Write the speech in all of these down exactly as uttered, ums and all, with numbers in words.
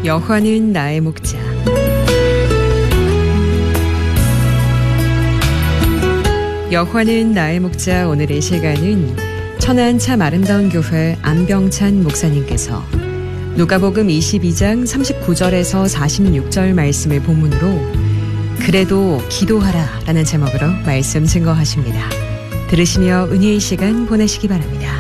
여호와는 나의 목자. 여호와는 나의 목자. 오늘의 시간은 천안 참 아름다운 교회 안병찬 목사님께서 누가복음 이십이 장 삼십구 절에서 사십육 절 말씀을 본문으로 그래도 기도하라 라는 제목으로 말씀 증거하십니다. 들으시며 은혜의 시간 보내시기 바랍니다.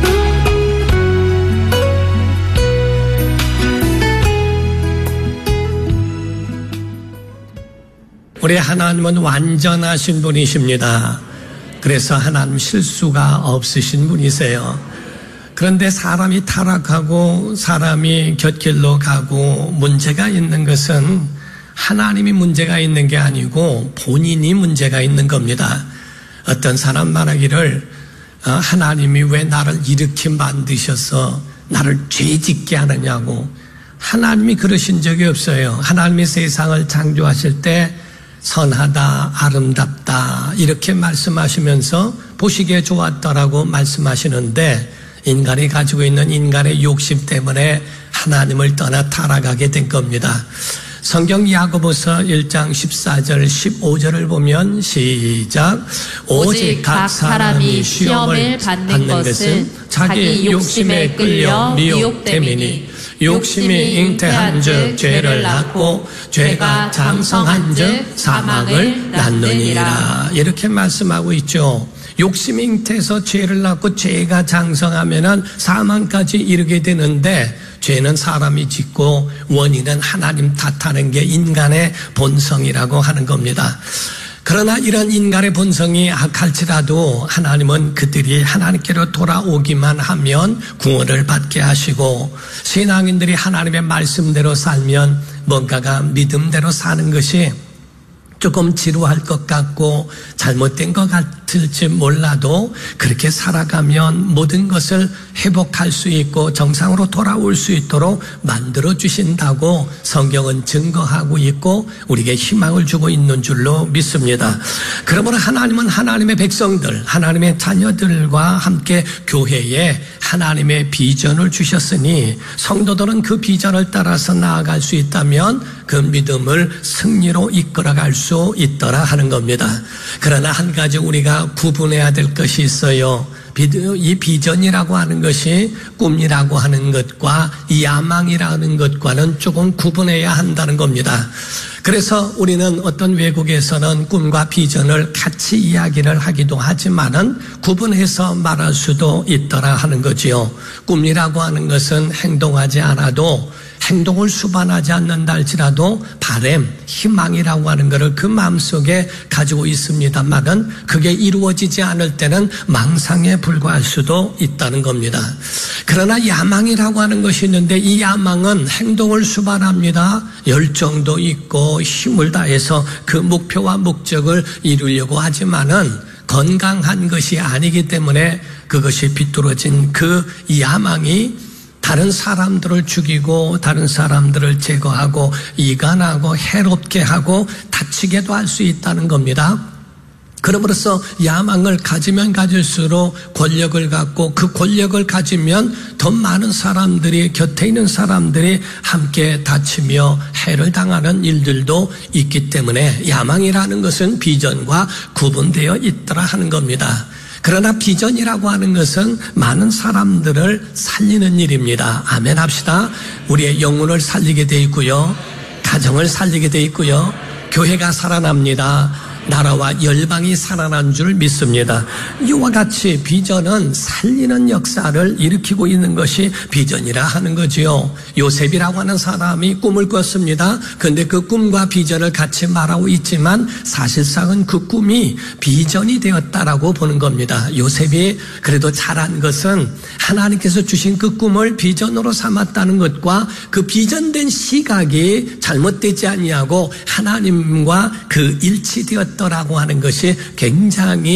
우리 하나님은 완전하신 분이십니다. 그래서 하나님 실수가 없으신 분이세요. 그런데 사람이 타락하고 사람이 곁길로 가고 문제가 있는 것은 하나님이 문제가 있는 게 아니고 본인이 문제가 있는 겁니다. 어떤 사람 말하기를 하나님이 왜 나를 이렇게 만드셔서 나를 죄짓게 하느냐고. 하나님이 그러신 적이 없어요. 하나님이 세상을 창조하실 때 선하다, 아름답다 이렇게 말씀하시면서 보시기에 좋았다라고 말씀하시는데 인간이 가지고 있는 인간의 욕심 때문에 하나님을 떠나 타락하게 된 겁니다. 성경 야고보서 일 장 십사 절 십오 절을 보면 시작. 오직 각 사람이 시험을 받는 것은 자기 욕심에 끌려 미혹됨이니 욕심이 잉태한 즉 죄를 낳고 죄가 장성한 즉 사망을 낳느니라. 이렇게 말씀하고 있죠. 욕심이 잉태해서 죄를 낳고 죄가 장성하면은 사망까지 이르게 되는데 죄는 사람이 짓고 원인은 하나님 탓하는 게 인간의 본성이라고 하는 겁니다. 그러나 이런 인간의 본성이 악할지라도 하나님은 그들이 하나님께로 돌아오기만 하면 구원을 받게 하시고 신앙인들이 하나님의 말씀대로 살면 뭔가가 믿음대로 사는 것이 조금 지루할 것 같고 잘못된 것 같을지 몰라도 그렇게 살아가면 모든 것을 회복할 수 있고 정상으로 돌아올 수 있도록 만들어주신다고 성경은 증거하고 있고 우리에게 희망을 주고 있는 줄로 믿습니다. 그러므로 하나님은 하나님의 백성들, 하나님의 자녀들과 함께 교회에 하나님의 비전을 주셨으니 성도들은 그 비전을 따라서 나아갈 수 있다면 그 믿음을 승리로 이끌어갈 수 있더라 하는 겁니다. 그러나 한 가지 우리가 구분해야 될 것이 있어요. 이 비전이라고 하는 것이 꿈이라고 하는 것과 야망이라는 것과는 조금 구분해야 한다는 겁니다. 그래서 우리는 어떤 외국에서는 꿈과 비전을 같이 이야기를 하기도 하지만은 구분해서 말할 수도 있더라 하는 거지요. 꿈이라고 하는 것은 행동하지 않아도 행동을 수반하지 않는다 할지라도 바람, 희망이라고 하는 것을 그 마음속에 가지고 있습니다만은 그게 이루어지지 않을 때는 망상에 불과할 수도 있다는 겁니다. 그러나 야망이라고 하는 것이 있는데 이 야망은 행동을 수반합니다. 열정도 있고 힘을 다해서 그 목표와 목적을 이루려고 하지만은 건강한 것이 아니기 때문에 그것이 비뚤어진 그 야망이 다른 사람들을 죽이고 다른 사람들을 제거하고 이간하고 해롭게 하고 다치게도 할 수 있다는 겁니다. 그럼으로써 야망을 가지면 가질수록 권력을 갖고 그 권력을 가지면 더 많은 사람들이 곁에 있는 사람들이 함께 다치며 해를 당하는 일들도 있기 때문에 야망이라는 것은 비전과 구분되어 있더라 하는 겁니다. 그러나 비전이라고 하는 것은 많은 사람들을 살리는 일입니다. 아멘 합시다. 우리의 영혼을 살리게 돼 있고요. 가정을 살리게 돼 있고요. 교회가 살아납니다. 나라와 열방이 살아난 줄 믿습니다. 이와 같이 비전은 살리는 역사를 일으키고 있는 것이 비전이라 하는 거지요. 요셉이라고 하는 사람이 꿈을 꿨습니다. 그런데 그 꿈과 비전을 같이 말하고 있지만 사실상은 그 꿈이 비전이 되었다라고 보는 겁니다. 요셉이 그래도 잘한 것은 하나님께서 주신 그 꿈을 비전으로 삼았다는 것과 그 비전된 시각이 잘못되지 아니하고 하나님과 그 일치되었다라고 하는 것이 굉장히